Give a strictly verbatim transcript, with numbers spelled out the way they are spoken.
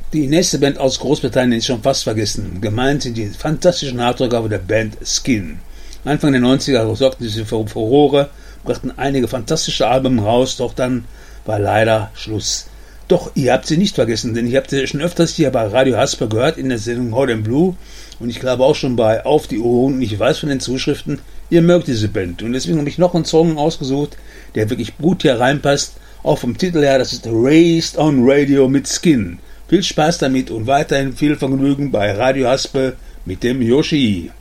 Die nächste Band aus Großbritannien ist schon fast vergessen. Gemeint sind die fantastischen Hardrocker der Band Skin. Anfang der neunziger sorgten sie für Furore, brachten einige fantastische Alben raus, doch dann war leider Schluss. Doch ihr habt sie nicht vergessen, denn ich habe sie schon öfters hier bei Radio Hasper gehört in der Sendung Hot and Blue und ich glaube auch schon bei Auf die Ohren und ich weiß von den Zuschriften, ihr mögt diese Band und deswegen habe ich noch einen Song ausgesucht, der wirklich gut hier reinpasst, auch vom Titel her, das ist Raised on Radio mit Skin. Viel Spaß damit und weiterhin viel Vergnügen bei Radio Haspe mit dem Yoshi.